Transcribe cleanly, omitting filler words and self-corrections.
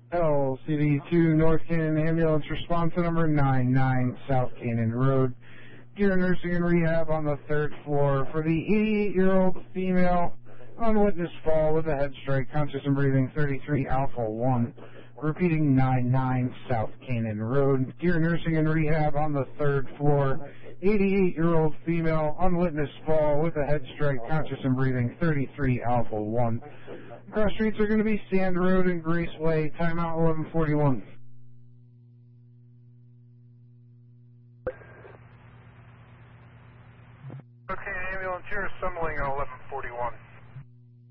LCD2 North Canaan Ambulance response to number 99 South Canaan Road. Gear nursing and rehab on the 3rd floor for the 88-year-old female on witness fall with a head strike, conscious and breathing, 33 Alpha 1. Repeating 99 South Canaan Road. Gear nursing and rehab on the 3rd floor. 88-year-old female on witness fall with a head strike, conscious and breathing, 33 Alpha 1. Cross streets are going to be Sand Road and Grace Way. Timeout 11:41. Okay, ambulance here assembling at 11:41.